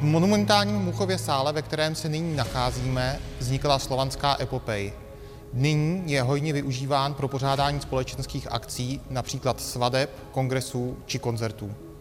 monumentálním Muchově sále, ve kterém se nyní nacházíme, vznikla Slovanská epopej. Nyní je hojně využíván pro pořádání společenských akcí, například svateb, kongresů či koncertů.